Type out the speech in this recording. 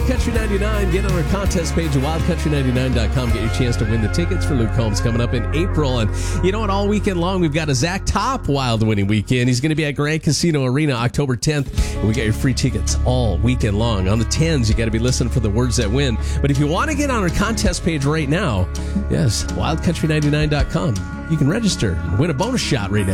Country 99. Get on our contest page at wildcountry99.com. Get your chance to win the tickets for Luke Combs coming up in April. And you know what? All weekend long, we've got a Zach Top Wild winning weekend. He's going to be at Grand Casino Arena October 10th. And we got your free tickets all weekend long. On the 10s, you got to be listening for the words that win. But if you want to get on our contest page right now, yes, wildcountry99.com. You can register and win a bonus shot right now.